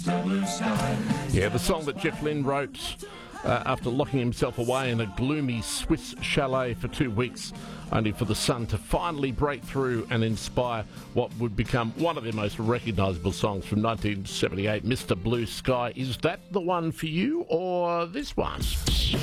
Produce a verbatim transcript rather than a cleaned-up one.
Yeah, the song that Jeff Lynne wrote uh, after locking himself away in a gloomy Swiss chalet for two weeks, only for the sun to finally break through and inspire what would become one of their most recognisable songs from nineteen seventy-eight, Mister Blue Sky. Is that the one for you or this one?